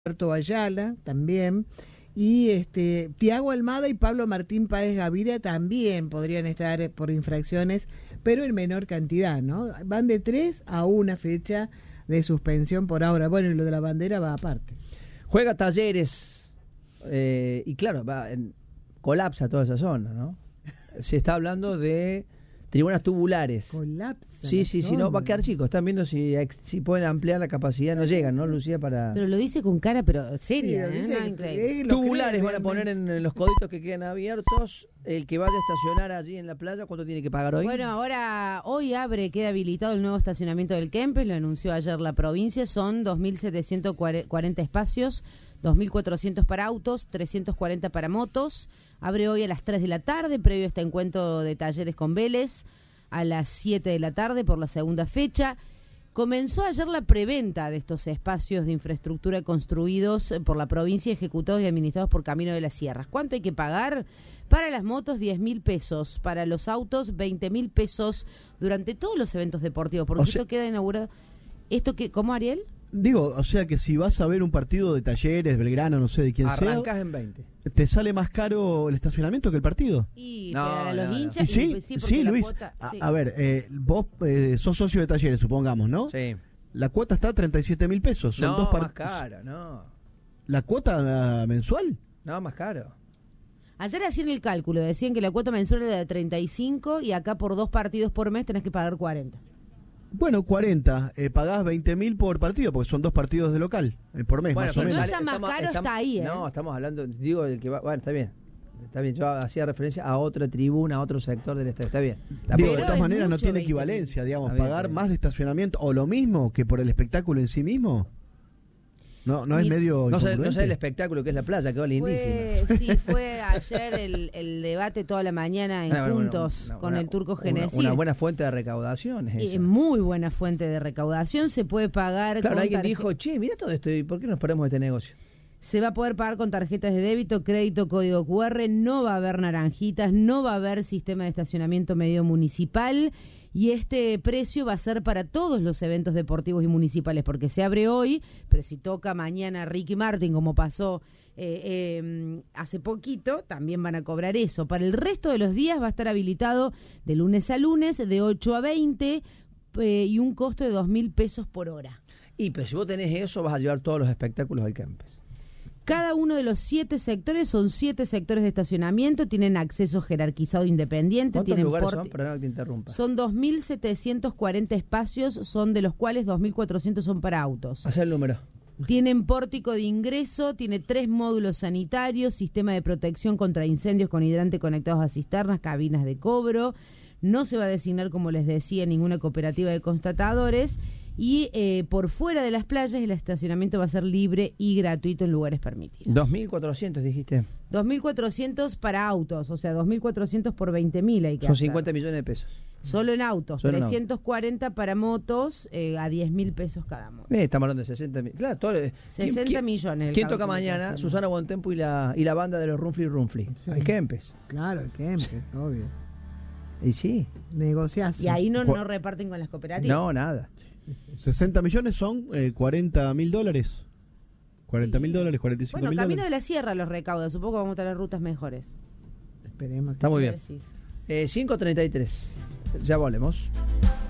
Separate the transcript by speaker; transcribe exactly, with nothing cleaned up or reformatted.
Speaker 1: Alberto Ayala también, y este Tiago Almada y Pablo Martín Páez Gaviria también podrían estar por infracciones, pero en menor cantidad, ¿no? Van de tres a una fecha de suspensión por ahora. Bueno, y lo de la bandera va aparte.
Speaker 2: Juega Talleres, eh, y claro, va en, colapsa toda esa zona, ¿no? Se está hablando de tribunas tubulares.
Speaker 1: Colapsa.
Speaker 2: Sí, sí, sí, no, va a quedar chico. Están viendo si, si pueden ampliar la capacidad. No llegan, ¿no, Lucía? Para...
Speaker 3: Pero lo dice con cara, pero seria,
Speaker 1: Sí,
Speaker 3: ¿eh?
Speaker 1: dice
Speaker 3: No,
Speaker 1: que-
Speaker 3: increíble.
Speaker 1: eh, lo
Speaker 2: Tubulares
Speaker 1: cree
Speaker 2: van a poner en, en los coditos que quedan abiertos. El que vaya a estacionar allí en la playa, ¿cuánto tiene que pagar hoy?
Speaker 3: Bueno, ahora, hoy abre, queda habilitado el nuevo estacionamiento del Kempes, lo anunció ayer la provincia, son dos mil setecientos cuarenta espacios, dos mil cuatrocientos para autos, trescientos cuarenta para motos. Abre hoy a las tres de la tarde, previo a este encuentro de Talleres con Vélez, a las siete de la tarde por la segunda fecha. Comenzó ayer la preventa de estos espacios de infraestructura construidos por la provincia, ejecutados y administrados por Camino de las Sierras. ¿Cuánto hay que pagar? Para las motos, diez mil pesos. Para los autos, veinte mil pesos durante todos los eventos deportivos. Porque
Speaker 4: O sea-
Speaker 3: esto queda inaugurado. ¿Esto que, cómo, Ariel?
Speaker 4: Digo, o sea que si vas a ver un partido de Talleres, Belgrano, no sé de quién
Speaker 2: Arrancás en veinte.
Speaker 4: sea, ¿te sale más caro el estacionamiento que el partido?
Speaker 3: Y
Speaker 2: No,
Speaker 3: para los
Speaker 2: no, no.
Speaker 3: hinchas.
Speaker 4: Y sí,
Speaker 3: y-
Speaker 4: sí,
Speaker 3: porque la
Speaker 4: Luis.
Speaker 3: cuota-
Speaker 4: a,
Speaker 3: sí.
Speaker 4: a ver, eh, vos eh, sos socio de Talleres, supongamos, ¿no?
Speaker 2: Sí.
Speaker 4: La cuota está a treinta y siete mil pesos. Son
Speaker 2: No,
Speaker 4: dos par-
Speaker 2: más caro, no.
Speaker 4: ¿La cuota ah, mensual?
Speaker 2: No, más caro.
Speaker 3: Ayer hacían el cálculo, decían que la cuota mensual era de treinta y cinco y acá por dos partidos por mes tenés que pagar cuarenta.
Speaker 4: Bueno, cuarenta. Eh, pagás veinte mil por partido, porque son dos partidos de local eh, por mes, más o
Speaker 3: pero
Speaker 4: menos.
Speaker 3: no está más caro, está ahí, ¿eh?
Speaker 2: No, estamos hablando, digo, el que va, bueno, está bien. Está bien, yo hacía referencia a otra tribuna, a otro sector del estadio. Está bien. La
Speaker 4: Digo,
Speaker 2: puedo-
Speaker 4: de
Speaker 3: Pero
Speaker 4: todas
Speaker 3: es
Speaker 4: maneras no
Speaker 3: mucho
Speaker 4: tiene
Speaker 3: veinte mil.
Speaker 4: equivalencia, digamos,
Speaker 2: Está bien,
Speaker 4: pagar
Speaker 2: está bien.
Speaker 4: más de estacionamiento o lo mismo que por el espectáculo en sí mismo. No, no es
Speaker 3: Mira,
Speaker 4: medio
Speaker 2: no sé, no
Speaker 4: incongruente?
Speaker 2: sé el espectáculo que es la playa, quedó lindísima.
Speaker 3: Fue, sí, fue ayer el, el debate toda la mañana en
Speaker 2: Bueno, bueno,
Speaker 3: Juntos
Speaker 2: una-
Speaker 3: con
Speaker 2: una-
Speaker 3: el Turco
Speaker 2: una-
Speaker 3: Genesir.
Speaker 2: Una, buena fuente de recaudación es
Speaker 3: Eh,
Speaker 2: esa.
Speaker 3: muy buena fuente de recaudación, se puede pagar
Speaker 2: Claro,
Speaker 3: con
Speaker 2: alguien
Speaker 3: tarje-
Speaker 2: dijo, che, mira todo esto, ¿y por qué nos paramos de este negocio?
Speaker 3: Se va a poder pagar con tarjetas de débito, crédito, código cu erre, no va a haber naranjitas, no va a haber sistema de estacionamiento medio municipal y este precio va a ser para todos los eventos deportivos y municipales porque se abre hoy, pero si toca mañana Ricky Martin como pasó eh, eh, hace poquito, también van a cobrar eso. Para el resto de los días va a estar habilitado de lunes a lunes, de ocho a veinte eh, y un costo de dos mil pesos por hora.
Speaker 2: Y pero si vos tenés eso, vas a llevar todos los espectáculos al Kempes.
Speaker 3: Cada uno de los siete sectores son siete sectores de estacionamiento, tienen acceso jerarquizado independiente,
Speaker 2: ¿Cuántos
Speaker 3: tienen
Speaker 2: lugares
Speaker 3: porte-
Speaker 2: son? Perdón que te interrumpa.
Speaker 3: son dos mil setecientos cuarenta espacios, son de los cuales dos mil cuatrocientos son para autos.
Speaker 2: Haz el número.
Speaker 3: Tienen pórtico de ingreso, tiene tres módulos sanitarios, sistema de protección contra incendios con hidrante conectados a cisternas, cabinas de cobro. No se va a designar, como les decía, ninguna cooperativa de constatadores. Y eh, por fuera de las playas el estacionamiento va a ser libre y gratuito en lugares permitidos.
Speaker 2: dos mil cuatrocientos dijiste.
Speaker 3: dos mil cuatrocientos para autos, o sea, dos mil cuatrocientos por veinte mil hay que
Speaker 2: Son
Speaker 3: hacer.
Speaker 2: cincuenta millones de pesos.
Speaker 3: Solo en autos,
Speaker 2: Solo en
Speaker 3: trescientos cuarenta para motos, eh, a diez mil pesos cada moto.
Speaker 2: Eh, estamos hablando de sesenta mil. Claro, todo,
Speaker 3: sesenta
Speaker 2: ¿quién-
Speaker 3: millones el
Speaker 2: ¿Quién toca
Speaker 3: cálculo que
Speaker 2: mañana?
Speaker 3: hacemos.
Speaker 2: Susana Bontempo y la, y la banda de los Rumfli Rumfli.
Speaker 1: Sí.
Speaker 2: Al Kempes.
Speaker 1: Claro, el Kempes, obvio.
Speaker 2: Y sí.
Speaker 1: Negociación.
Speaker 3: Y ahí no,
Speaker 4: Cu-
Speaker 3: no reparten con las cooperativas.
Speaker 2: No, nada.
Speaker 4: sesenta millones son eh, cuarenta mil dólares. cuarenta mil dólares, cuarenta y cinco
Speaker 3: Bueno,
Speaker 4: mil
Speaker 3: Camino
Speaker 4: dólares.
Speaker 3: de la Sierra los recauda, supongo que vamos a tener rutas mejores.
Speaker 1: Esperemos.
Speaker 2: Está muy
Speaker 3: ¿Qué
Speaker 2: bien.
Speaker 3: decís?
Speaker 2: Eh, cinco treinta y tres. Ya volvemos.